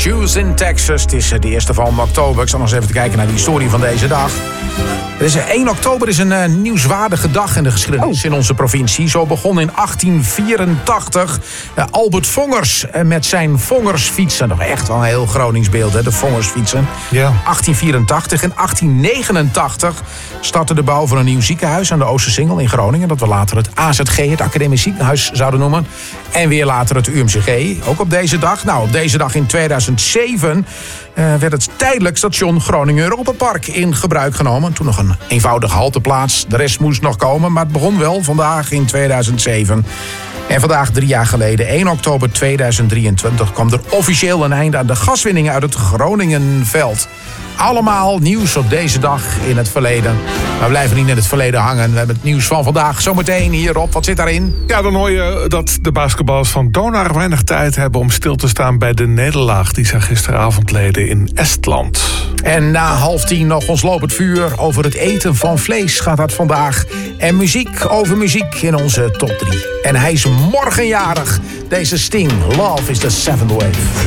Shoes in Texas. Het is de eerste van oktober. Ik zal nog eens even kijken naar de historie van deze dag. 1 oktober is een nieuwswaardige dag in de geschiedenis in onze provincie. Zo begon in 1884 Albert Vongers met zijn Vongersfietsen. Nog echt wel een heel Gronings beeld, hè, de Vongersfietsen. Ja. 1884 en 1889 startte de bouw van een nieuw ziekenhuis aan de Oostersingel in Groningen. Dat we later het AZG, het Academisch Ziekenhuis, zouden noemen. En weer later het UMCG, ook op deze dag. Nou, op deze dag in 2007 werd het tijdelijk station Groningen Europapark in gebruik genomen. Toen nog een eenvoudige halteplaats. De rest moest nog komen, maar het begon wel vandaag in 2007. En vandaag 3 jaar geleden, 1 oktober 2023... kwam er officieel een einde aan de gaswinning uit het Groningenveld. Allemaal nieuws op deze dag in het verleden. Maar we blijven niet in het verleden hangen. We hebben het nieuws van vandaag zometeen hierop. Wat zit daarin? Ja, dan hoor je dat de basketballers van Donar weinig tijd hebben om stil te staan bij de nederlaag die ze gisteravond leden in Estland. En na 9:30 nog ons lopend vuur over het eten van vlees gaat dat vandaag. En muziek over muziek in onze top 3. En hij is morgen jarig. Deze Sting, Love is the Seventh Wave.